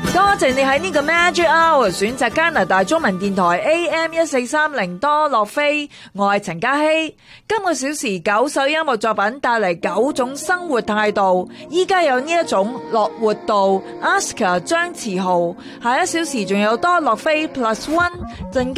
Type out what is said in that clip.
多謝你喺呢個 Magic Hour 選擇加拿大中文電台 AM1430多樂飛，我係陳嘉希。今個小時9首音樂作品帶嚟9種生活態度，依家有呢一種樂活度 Aska 張馳豪，下一小時仲有多樂飛 Plus One，陣間